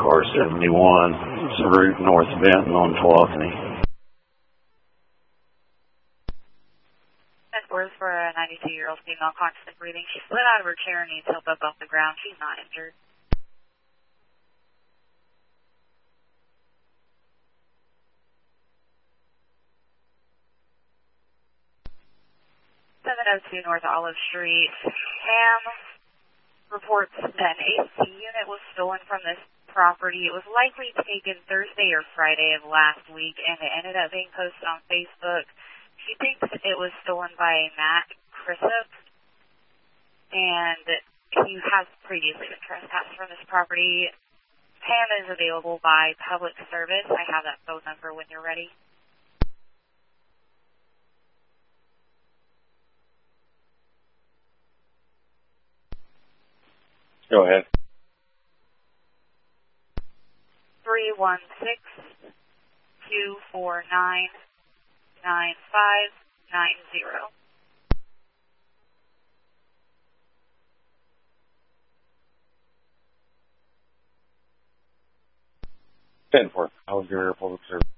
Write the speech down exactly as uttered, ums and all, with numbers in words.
car seventy-one. It's a route north of Benton on Tuolumne. ten four for a ninety-two-year-old female, constant breathing. She slid out of her chair and needs help up off the ground. She's not injured. seven oh two North Olive Street. Ham reports that an A C unit was stolen from this property. It was likely taken Thursday or Friday of last week, and it ended up being posted on Facebook. She thinks it was stolen by Matt Crissup, and he has previously been trespassed from this property. Ham is available by public service. I have that phone number when you're ready. Go ahead. three one six, two four nine, nine five nine zero. ten four. Alexander Public Service.